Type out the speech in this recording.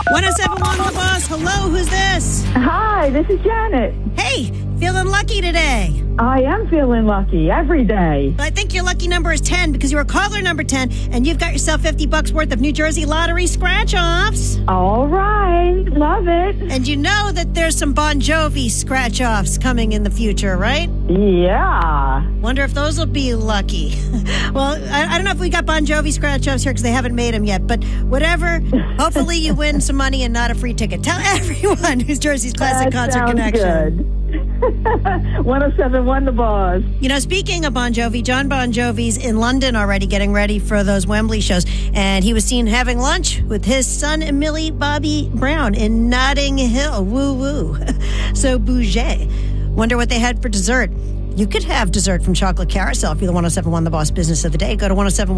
1071 The Boss. Hello, who's this? Hi, this is Janet. Hey, feeling lucky today. I am feeling lucky every day. I think your lucky number is 10 because you were caller number 10, and you've got yourself $50 worth of New Jersey Lottery scratch-offs. All right, love it. And you know that there's some Bon Jovi scratch-offs coming in the future, right? Yeah. Wonder if those will be lucky. Well, I don't know if we got Bon Jovi scratch-offs here because they haven't made them yet, but whatever. Hopefully you win some money and not a free ticket. Tell everyone who's Jersey's Classic Concert Connection. Good. 1071 The Boss. You know, speaking of Bon Jovi, John Bon Jovi's in London already getting ready for those Wembley shows. And he was seen having lunch with his son and Millie Bobby Brown in Notting Hill. Woo woo. So bougie. Wonder what they had for dessert. You could have dessert from Chocolate Carousel if you're the 1071 The Boss business of the day. Go to 1071